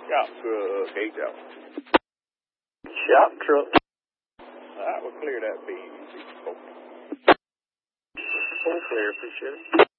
Shop truck, gate out. Shop truck. All right, we'll clear that B. Full clear, appreciate it.